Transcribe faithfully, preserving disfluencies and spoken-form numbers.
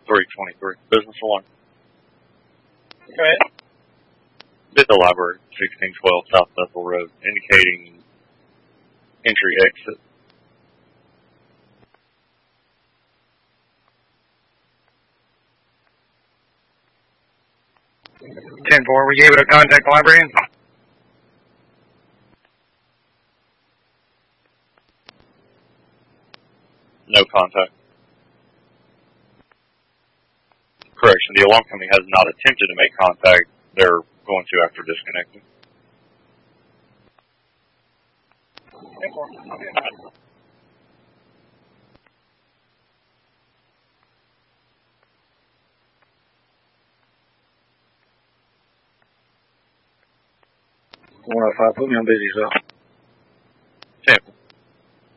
three twenty-three. Business alarm. Go ahead. Bid the library, sixteen twelve South Bethel Road, indicating entry exit. ten four, were you able to contact the librarian? No contact. Correction, the alarm company has not attempted to make contact. They're going to after disconnecting. ten four, I'll be in touch. one oh five, put me on busy, so.